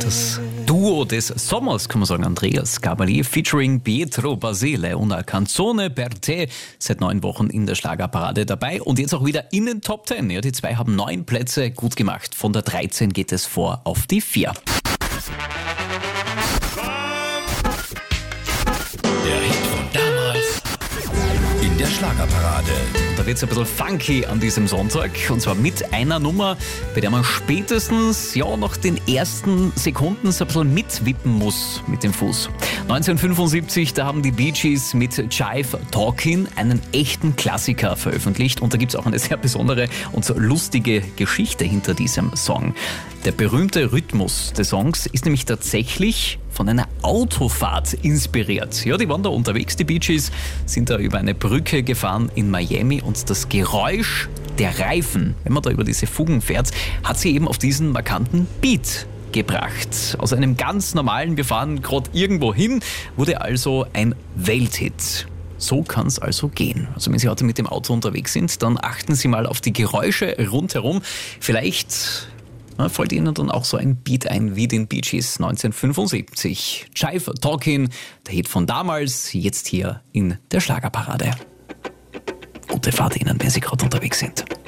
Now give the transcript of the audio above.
Das Duo des Sommers, kann man sagen, Andreas Gabalier featuring Pietro Basile, Una Canzone per te, seit 9 Wochen in der Schlagerparade dabei und jetzt auch wieder in den Top 10. Ja, die zwei haben 9 Plätze gut gemacht. Von der 13 geht es vor auf die 4. Der Hit von damals in der Schlagerparade. Da wird es ein bisschen funky an diesem Sonntag und zwar mit einer Nummer, bei der man spätestens nach den ersten Sekunden so ein bisschen mitwippen muss mit dem Fuß. 1975, da haben die Bee Gees mit Jive Talkin' einen echten Klassiker veröffentlicht und da gibt es auch eine sehr besondere und so lustige Geschichte hinter diesem Song. Der berühmte Rhythmus des Songs ist nämlich tatsächlich von einer Autofahrt inspiriert. Ja, die waren da unterwegs, die Bee Gees, sind da über eine Brücke gefahren in Miami und das Geräusch der Reifen, wenn man da über diese Fugen fährt, hat sie eben auf diesen markanten Beat gebracht. Aus einem ganz normalen, wir fahren gerade irgendwo hin, wurde also ein Welthit. So kann es also gehen. Also wenn Sie heute mit dem Auto unterwegs sind, dann achten Sie mal auf die Geräusche rundherum. Vielleicht fällt Ihnen dann auch so ein Beat ein wie den Bee Gees 1975. Jive Talkin', der Hit von damals, jetzt hier in der Schlagerparade. Gute Fahrt Ihnen, wenn Sie gerade unterwegs sind.